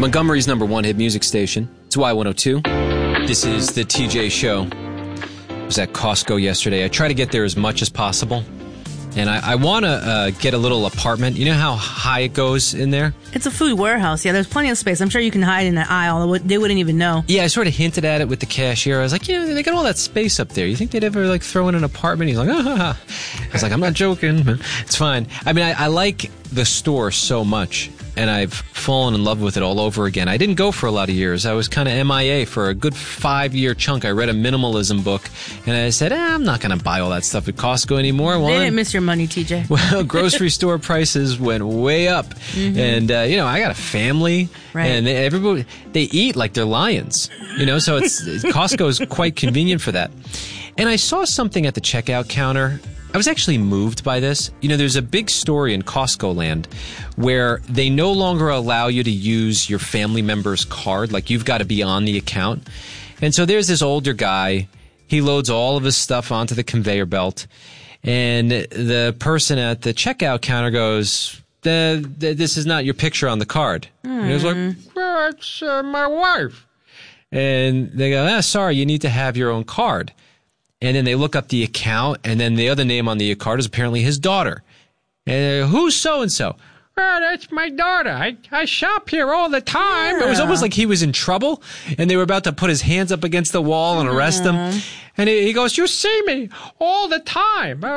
Montgomery's #1 hit music station. It's Y102. This is the TJ Show. I was at Costco yesterday. I try to get there as much as possible. And I want to get a little apartment. You know how high it goes in there? It's a food warehouse. Yeah, there's plenty of space. I'm sure you can hide in the aisle. They wouldn't even know. Yeah, I sort of hinted at it with the cashier. I was like, they got all that space up there. You think they'd ever throw in an apartment? He's like, I was like, I'm not joking. It's fine. I mean, I like the store so much, and I've fallen in love with it all over again. I didn't go for a lot of years. I was kind of MIA for a good 5-year chunk. I read a minimalism book, and I said, I'm not going to buy all that stuff at Costco anymore. They didn't miss your money, TJ. Well, grocery store prices went way up. Mm-hmm. And, I got a family, right. And they eat like they're lions, so Costco is quite convenient for that. And I saw something at the checkout counter. I was actually moved by this. There's a big story in Costco land where they no longer allow you to use your family member's card. Like, you've got to be on the account. And so there's this older guy. He loads all of his stuff onto the conveyor belt. And the person at the checkout counter goes, this is not your picture on the card. And he was like, well, it's my wife. And they go, sorry, you need to have your own card. And then they look up the account, and then the other name on the card is apparently his daughter. And who's so-and-so? Oh, that's my daughter. I shop here all the time. Yeah. It was almost like he was in trouble, and they were about to put his hands up against the wall and arrest him. And he goes, you see me all the time.